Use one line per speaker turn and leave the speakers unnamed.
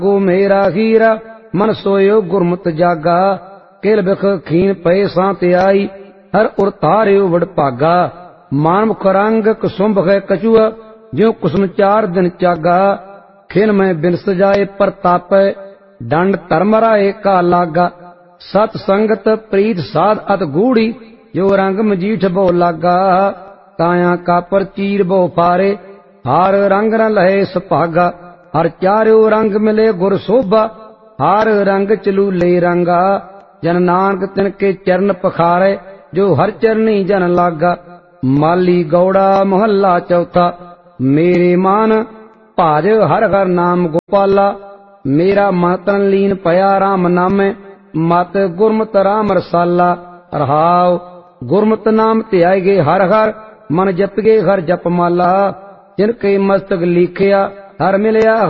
गो मेरा हीरा मन सोयो गुरमत जागा। किल बिख खीन पए सांत आई हर उर तारियो वड भागा। मानमुख रंग कुसुम है कछुआ ज्यो कुसुम 4 दिन चागा। खिन में बिन सजाए परतापै दंड धर्म राय का लागा। सत संगत प्रीत साध अत गूढ़ी जो रंग मजीठ बो लागा। काया कापर चीर बो फारे हार रंग न लहे सुभागा। हर चार्यो रंग मिले गुर शोभा हार रंग चलूले रंगा। जन नानक तिनके चरण पखारे जो हर चरनी जन लागा। माली गौड़ा मोहल्ला चौथा मेरे मान भाज हर हर नाम गोपाला। मेरा मन तन लीन पया राम नामे मत गुरमत राम रसाला। रहाव गुरमत नाम ध्याय गे हर हर मन जप गे हर जप माला। जिनके मस्तक लिखिया हर मिलया